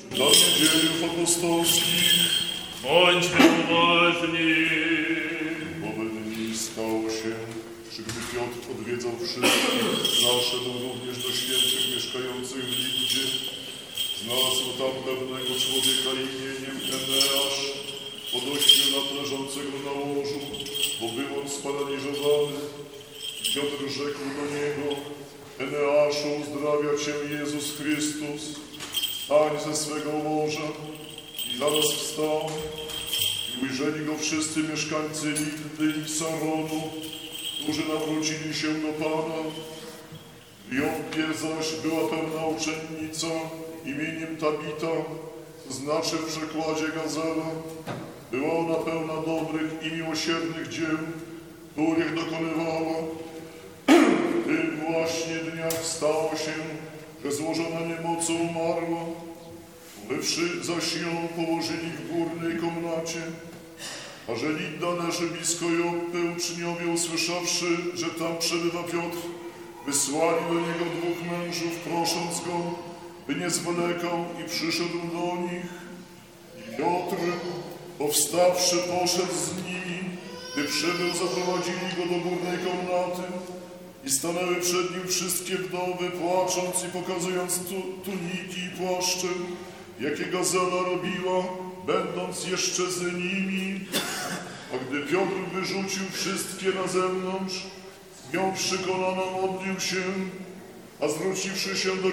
dla niedzieliów apostolskich. Bądźmy uważni. W owe dni stało się, że gdy Piotr odwiedzał wszystkich, zaszedł również do świętych mieszkających w Lidzie. Znalazł tam pewnego człowieka imieniem Eneasz, podoświadczenia leżącego na łożu, bo był on sparaliżowany. Piotr rzekł do niego: Eneaszu, uzdrawia cię Jezus Chrystus, stań ze swego łoża. I zaraz wstał. I ujrzeli go wszyscy mieszkańcy Lidy i Saronu, którzy nawrócili się do Pana. Jopie zaś była pewna uczennica imieniem Tabita, to znaczy w przekładzie Gazela. Była ona pełna dobrych i miłosiernych dzieł, których dokonywała. W tym właśnie dniach stało się, że złożona niemocą umarła. Umywszy zaś ją, położyli w górnej komnacie. A że Lida leży blisko Joppy, uczniowie, usłyszawszy, że tam przebywa Piotr, wysłali do niego dwóch mężów, prosząc go, by nie zwlekał, i przyszedł do nich. I Piotr, powstawszy, poszedł z nimi. Gdy przybył, zaprowadzili go do górnej komnaty i stanęły przed nim wszystkie wdowy, płacząc i pokazując tuniki i płaszcze, jakie Gazela robiła, będąc jeszcze z nimi. A gdy Piotr wyrzucił wszystkie na zewnątrz, z nią przekonana modlił się, a zwróciwszy się do